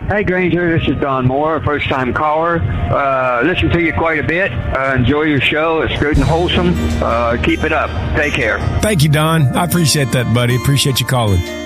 Hey, Granger, this is Don Moore, first-time caller. Listen to you quite a bit. Enjoy your show. It's good and wholesome. Keep it up. Take care. Thank you, Don. I appreciate that, buddy. Appreciate you calling.